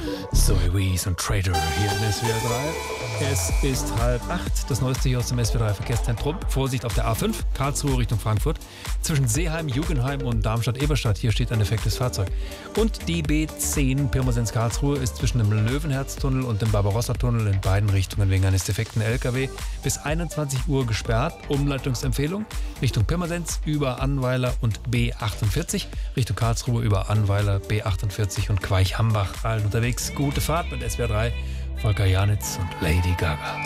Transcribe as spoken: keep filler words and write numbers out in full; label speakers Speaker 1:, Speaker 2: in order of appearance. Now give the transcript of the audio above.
Speaker 1: Zoe Wees und Trader hier im S W R drei. Es ist halb acht, das Neueste hier aus dem S W R drei Verkehrszentrum. Vorsicht auf der A fünf, Karlsruhe Richtung Frankfurt. Zwischen Seeheim, Jugenheim und Darmstadt-Eberstadt, hier steht ein defektes Fahrzeug. Und die B zehn Pirmasens-Karlsruhe ist zwischen dem Löwenherztunnel und dem Barbarossa-Tunnel in beiden Richtungen wegen eines defekten L K W bis einundzwanzig Uhr gesperrt. Umleitungsempfehlung Richtung Pirmasens über Annweiler und B achtundvierzig, Richtung Karlsruhe über Annweiler, B achtundvierzig und Queich-Hambach. Allen unterwegs gute Fahrt mit S W R drei, Volker Janitz und Lady Gaga.